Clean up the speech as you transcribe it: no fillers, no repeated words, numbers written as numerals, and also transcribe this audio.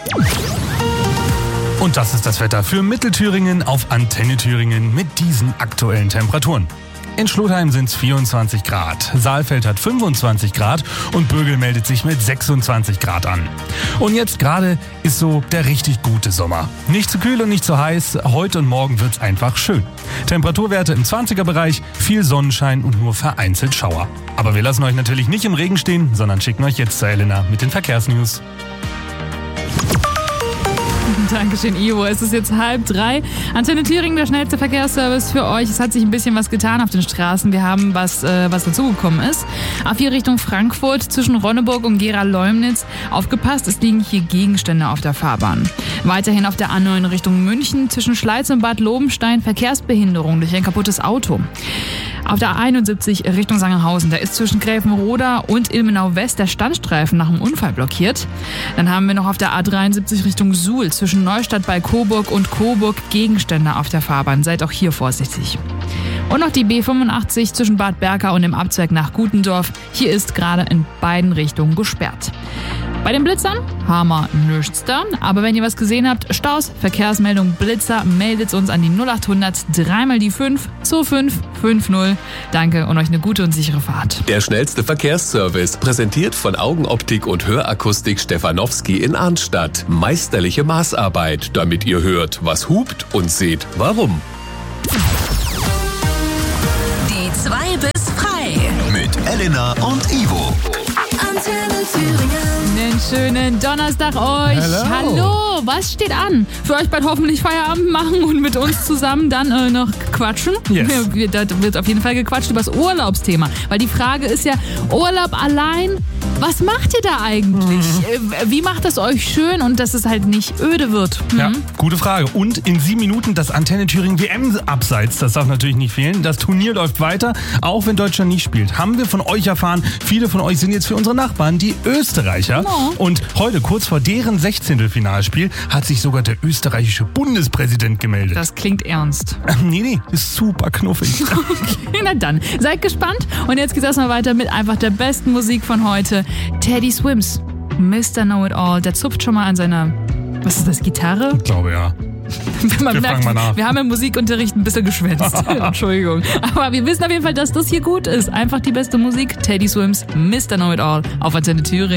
Und das ist das Wetter für Mittelthüringen auf Antenne Thüringen mit diesen aktuellen Temperaturen. In Schlotheim sind es 24 Grad, Saalfeld hat 25 Grad und Bögel meldet sich mit 26 Grad an. Und jetzt gerade ist so der richtig gute Sommer. Nicht zu kühl und nicht zu heiß, heute und morgen wird's einfach schön. Temperaturwerte im 20er-Bereich, viel Sonnenschein und nur vereinzelt Schauer. Aber wir lassen euch natürlich nicht im Regen stehen, sondern schicken euch jetzt zu Elena mit den Verkehrsnews. Dankeschön, Ivo. Es ist jetzt 2:30. Antenne Thüringen, der schnellste Verkehrsservice für euch. Es hat sich ein bisschen was getan auf den Straßen. Wir haben was dazugekommen ist. A4 Richtung Frankfurt zwischen Ronneburg und Gera-Leumnitz. Aufgepasst, es liegen hier Gegenstände auf der Fahrbahn. Weiterhin auf der A9 Richtung München zwischen Schleiz und Bad Lobenstein Verkehrsbehinderung durch ein kaputtes Auto. Auf der A71 Richtung Sangerhausen, da ist zwischen Gräfenroda und Ilmenau West der Standstreifen nach einem Unfall blockiert. Dann haben wir noch auf der A73 Richtung Suhl zwischen Neustadt bei Coburg und Coburg Gegenstände auf der Fahrbahn. Seid auch hier vorsichtig. Und noch die B85 zwischen Bad Berka und dem Abzweig nach Gutendorf. Hier ist gerade in beiden Richtungen gesperrt. Bei den Blitzern haben wir nichts da, aber wenn ihr was gesehen habt, Staus, Verkehrsmeldung, Blitzer, meldet uns an die 0800 3 die 5 2550. Danke und euch eine gute und sichere Fahrt. Der schnellste Verkehrsservice, präsentiert von Augeoptik und Hörakustik Stefanowski in Arnstadt. Meisterliche Maßarbeit, damit ihr hört, was hupt und seht, warum. Die 2 bis frei. Mit Elena und Ivo. Antenne Thüringen. Einen schönen Donnerstag euch. Hallo, was steht an? Für euch bald hoffentlich Feierabend machen und mit uns zusammen dann noch quatschen. Yes. Da wird auf jeden Fall gequatscht über das Urlaubsthema. Weil die Frage ist ja, Urlaub allein, was macht ihr da eigentlich? Wie macht es euch schön und dass es halt nicht öde wird? Ja, gute Frage. Und in 7 Minuten das Antenne Thüringen WM-Abseits. Das darf natürlich nicht fehlen. Das Turnier läuft weiter, auch wenn Deutschland nicht spielt. Haben wir von euch erfahren. Viele von euch sind jetzt für unsere Nachbarn, die Österreicher. Oh. Und heute, kurz vor deren 16. Finalspiel, hat sich sogar der österreichische Bundespräsident gemeldet. Das klingt ernst. Nee, ist super knuffig. Okay, na dann, seid gespannt. Und jetzt geht's erstmal weiter mit einfach der besten Musik von heute. Teddy Swims, Mr. Know-It-All. Der zupft schon mal an seiner, was ist das, Gitarre? Ich glaube, ja. Man Wir merkt, fragen mal nach. wir haben im Musikunterricht ein bisschen geschwänzt. Entschuldigung. Aber wir wissen auf jeden Fall, dass das hier gut ist. Einfach die beste Musik. Teddy Swims, Mr. Know-It-All auf Antenne Thüringen.